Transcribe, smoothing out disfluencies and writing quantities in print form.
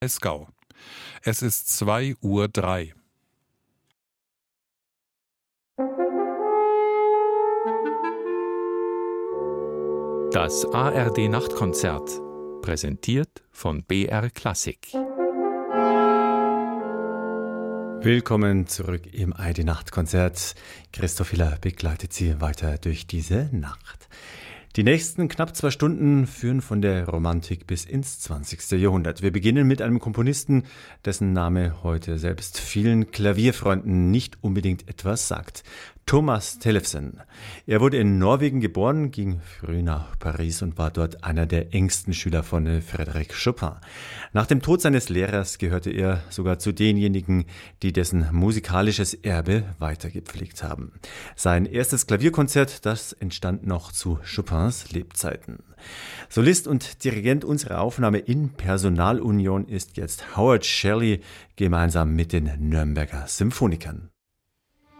Breisgau. Es ist 2:03 Uhr. Das ARD-Nachtkonzert, präsentiert von BR Klassik. Willkommen zurück im ARD-Nachtkonzert. Christoph Hiller begleitet Sie weiter durch diese Nacht. Die nächsten knapp 2 Stunden führen von der Romantik bis ins 20. Jahrhundert. Wir beginnen mit einem Komponisten, dessen Name heute selbst vielen Klavierfreunden nicht unbedingt etwas sagt. Thomas Tellefsen. Er wurde in Norwegen geboren, ging früh nach Paris und war dort einer der engsten Schüler von Frédéric Chopin. Nach dem Tod seines Lehrers gehörte er sogar zu denjenigen, die dessen musikalisches Erbe weitergepflegt haben. Sein erstes Klavierkonzert, das entstand noch zu Chopins Lebzeiten. Solist und Dirigent unserer Aufnahme in Personalunion ist jetzt Howard Shelley, gemeinsam mit den Nürnberger Symphonikern.